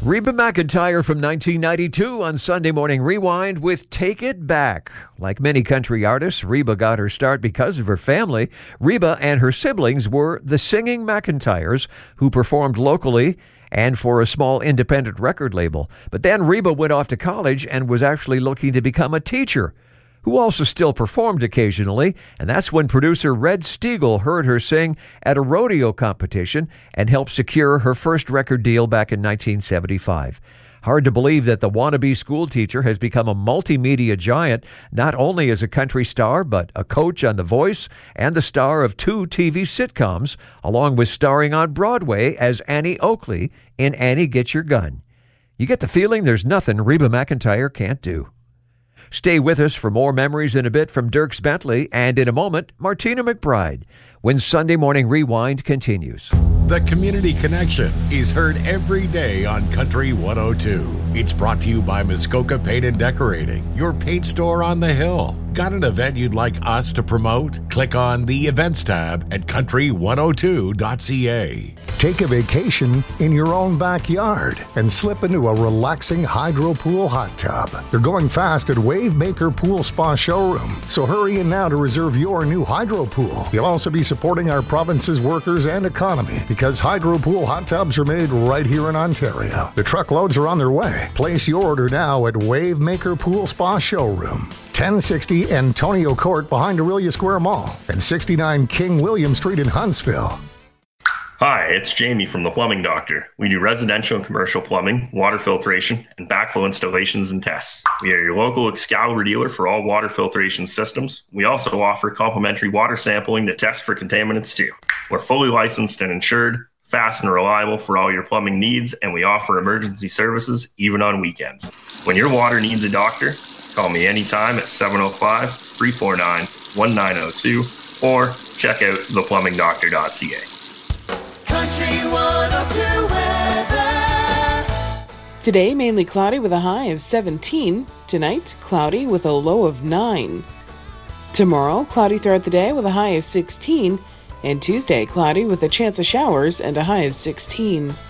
Reba McEntire from 1992 on Sunday Morning Rewind with Take It Back. Like many country artists, Reba got her start because of her family. Reba and her siblings were the Singing McEntires, who performed locally and for a small independent record label. But then Reba went off to college and was actually looking to become a teacher, who also still performed occasionally, and that's when producer Red Stiegel heard her sing at a rodeo competition and helped secure her first record deal back in 1975. Hard to believe that the wannabe school teacher has become a multimedia giant, not only as a country star, but a coach on The Voice and the star of 2 TV sitcoms, along with starring on Broadway as Annie Oakley in Annie Get Your Gun. You get the feeling there's nothing Reba McEntire can't do. Stay with us for more memories in a bit from Dierks Bentley, and in a moment, Martina McBride, when Sunday Morning Rewind continues. The Community Connection is heard every day on Country 102. It's brought to you by Muskoka Paint and Decorating, your paint store on the hill. Got an event you'd like us to promote? Click on the Events tab at country102.ca. Take a vacation in your own backyard and slip into a relaxing hydro pool hot tub. They're going fast at Wavemaker Pool Spa Showroom, so hurry in now to reserve your new hydro pool. You'll also be supporting our province's workers and economy because hydro pool hot tubs are made right here in Ontario. The truckloads are on their way. Place your order now at Wavemaker Pool Spa Showroom, 1060 Antonio Court behind Aurelia Square Mall, and 69 King William Street in Huntsville. Hi, it's Jamie from The Plumbing Doctor. We do residential and commercial plumbing, water filtration, and backflow installations and tests. We are your local Excalibur dealer for all water filtration systems. We also offer complimentary water sampling to test for contaminants too. We're fully licensed and insured, fast and reliable for all your plumbing needs, and we offer emergency services even on weekends. When your water needs a doctor, call me anytime at 705-349-1902 or check out theplumbingdoctor.ca. Country 102 weather. Today, mainly cloudy with a high of 17. Tonight, cloudy with a low of 9. Tomorrow, cloudy throughout the day with a high of 16. And Tuesday, cloudy with a chance of showers and a high of 16.